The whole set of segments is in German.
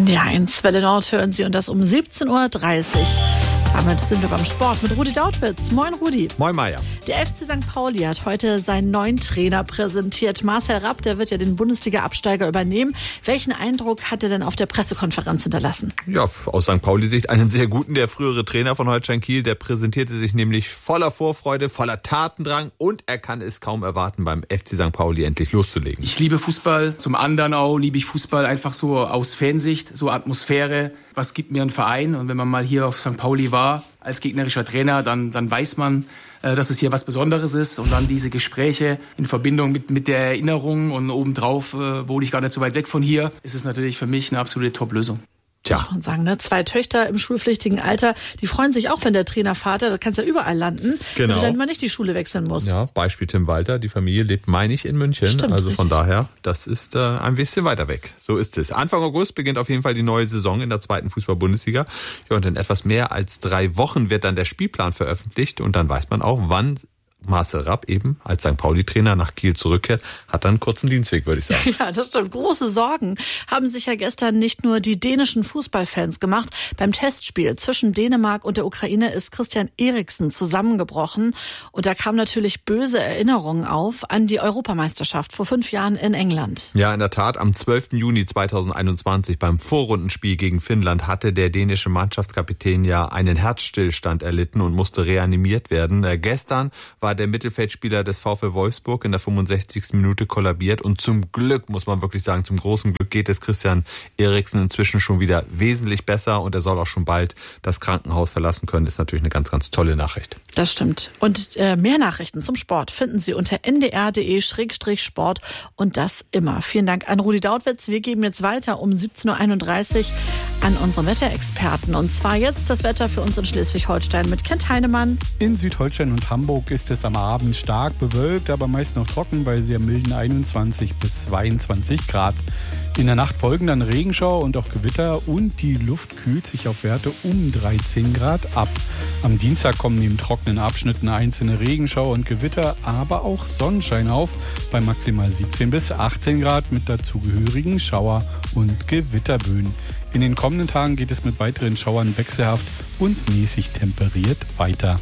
NDR 1 Welle Nord hören Sie, und das um 17.30 Uhr. Damit sind wir beim Sport mit Rudi Dautwitz. Moin Rudi. Moin Maja. Der FC St. Pauli hat heute seinen neuen Trainer präsentiert. Marcel Rapp, der wird ja den Bundesliga-Absteiger übernehmen. Welchen Eindruck hat er denn auf der Pressekonferenz hinterlassen? Ja, aus St. Pauli-Sicht einen sehr guten. Der frühere Trainer von Holstein Kiel, der präsentierte sich nämlich voller Vorfreude, voller Tatendrang, und er kann es kaum erwarten, beim FC St. Pauli endlich loszulegen. Ich liebe Fußball. Zum anderen auch liebe ich Fußball einfach so aus Fansicht, so Atmosphäre. Was gibt mir ein Verein? Und wenn man mal hier auf St. Pauli war, als gegnerischer Trainer, dann weiß man, dass es hier was Besonderes ist. Und dann diese Gespräche in Verbindung mit der Erinnerung und obendrauf wohne ich gar nicht so weit weg von hier, ist es natürlich für mich eine absolute Top-Lösung. Tja, muss man sagen, ne? 2 Töchter im schulpflichtigen Alter, die freuen sich auch, wenn der Trainervater, da kannst du ja überall landen, wenn du dann mal nicht die Schule wechseln musst. Ja, Beispiel Tim Walter, die Familie lebt, meine ich, in München. Stimmt, also von richtig. daher, das ist ein bisschen weiter weg. So ist es. Anfang August beginnt auf jeden Fall die neue Saison in der 2. Fußball-Bundesliga. Ja, und in etwas mehr als 3 Wochen wird dann der Spielplan veröffentlicht, und dann weiß man auch, wann Marcel Rapp eben als St. Pauli-Trainer nach Kiel zurückkehrt. Hat dann einen kurzen Dienstweg, würde ich sagen. Ja, das stimmt. Große Sorgen haben sich ja gestern nicht nur die dänischen Fußballfans gemacht. Beim Testspiel zwischen Dänemark und der Ukraine ist Christian Eriksen zusammengebrochen. Und da kamen natürlich böse Erinnerungen auf an die Europameisterschaft vor 5 Jahren in England. Ja, in der Tat. Am 12. Juni 2021 beim Vorrundenspiel gegen Finnland hatte der dänische Mannschaftskapitän ja einen Herzstillstand erlitten und musste reanimiert werden. Gestern war der Mittelfeldspieler des VfL Wolfsburg in der 65. Minute kollabiert, und zum Glück, muss man wirklich sagen, zum großen Glück geht es Christian Eriksen inzwischen schon wieder wesentlich besser, und er soll auch schon bald das Krankenhaus verlassen können. Das ist natürlich eine ganz, ganz tolle Nachricht. Das stimmt. Und mehr Nachrichten zum Sport finden Sie unter ndr.de/sport, und das immer. Vielen Dank an Rudi Dautwitz. Wir geben jetzt weiter um 17.31 Uhr an unsere Wetterexperten. Und zwar jetzt das Wetter für uns in Schleswig-Holstein mit Kent Heinemann. In Südholstein und Hamburg ist es am Abend stark bewölkt, aber meist noch trocken bei sehr milden 21 bis 22 Grad. In der Nacht folgen dann Regenschauer und auch Gewitter, und die Luft kühlt sich auf Werte um 13 Grad ab. Am Dienstag kommen neben trockenen Abschnitten einzelne Regenschauer und Gewitter, aber auch Sonnenschein auf bei maximal 17 bis 18 Grad mit dazugehörigen Schauer- und Gewitterböen. In den kommenden Tagen geht es mit weiteren Schauern wechselhaft und mäßig temperiert weiter.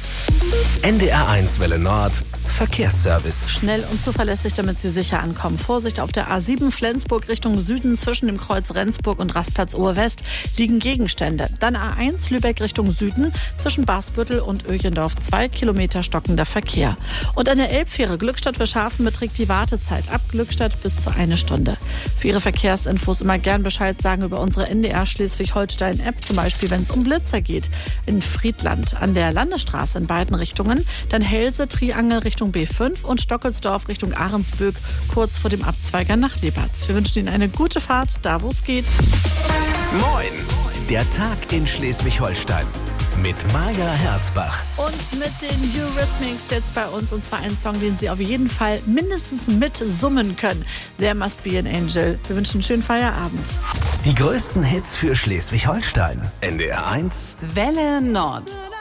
NDR 1 Welle Nord Verkehrsservice. Schnell und zuverlässig, damit Sie sicher ankommen. Vorsicht, auf der A7 Flensburg Richtung Süden zwischen dem Kreuz Rendsburg und Rastplatz Oberwest liegen Gegenstände. Dann A1 Lübeck Richtung Süden zwischen Basbüttel und Öchendorf 2 Kilometer stockender Verkehr. Und an der Elbfähre Glückstadt für Schafen beträgt die Wartezeit ab Glückstadt bis zu 1 Stunde. Für Ihre Verkehrsinfos immer gern Bescheid sagen über unsere NDR Schleswig-Holstein-App, zum Beispiel wenn es um Blitzer geht. In Friedland an der Landesstraße in beiden Richtungen, dann Helse Triangel Richtung B5 und Stockelsdorf Richtung Ahrensböck, kurz vor dem Abzweiger nach Lebatz. Wir wünschen Ihnen eine gute Fahrt, da wo es geht. Moin, der Tag in Schleswig-Holstein mit Maja Herzbach. Und mit den Eurythmics jetzt bei uns, und zwar ein Song, den Sie auf jeden Fall mindestens mit summen können. There Must Be an Angel. Wir wünschen einen schönen Feierabend. Die größten Hits für Schleswig-Holstein. NDR 1 Welle Nord.